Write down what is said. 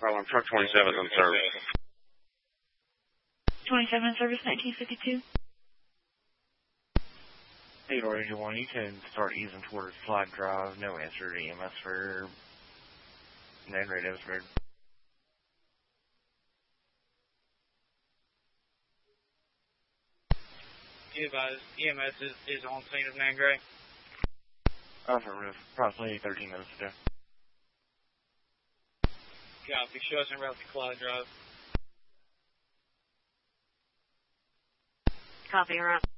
Problem truck 27 on service. 27 in service, 1952. 881, you can start easing towards Slide Drive. No answer to EMS for NAN radios for. EMS is on scene of Nan Gray. Affirmative. Approximately 13 minutes ago. Copy. Show us en route to Clyde Drive. Copy, en route.